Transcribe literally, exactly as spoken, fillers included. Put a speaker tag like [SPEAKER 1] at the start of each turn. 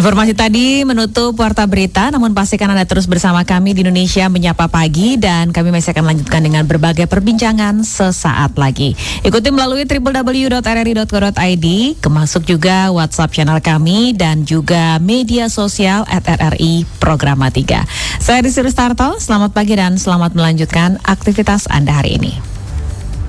[SPEAKER 1] Informasi tadi menutup Warta Berita, namun pastikan Anda terus bersama kami di Indonesia Menyapa Pagi dan kami masih akan melanjutkan dengan berbagai perbincangan sesaat lagi. Ikuti melalui w w w dot r r i dot co dot i d, kemasuk juga WhatsApp channel kami dan juga media sosial at r r i Programa tiga. Saya Desi Rustarto, selamat pagi dan selamat melanjutkan aktivitas Anda hari ini.